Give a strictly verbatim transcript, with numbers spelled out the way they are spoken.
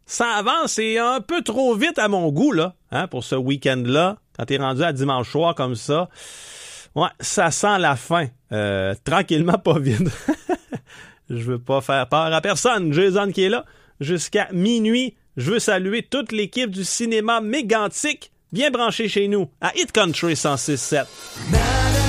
ça avance et un peu trop vite à mon goût, là, hein, pour ce week-end-là. Quand t'es rendu à dimanche soir comme ça, ouais, ça sent la fin. Euh, tranquillement, pas vite. Je veux pas faire peur à personne. Jason qui est là jusqu'à minuit. Je veux saluer toute l'équipe du cinéma mégantique bien branchée chez nous à Hit Country cent six sept.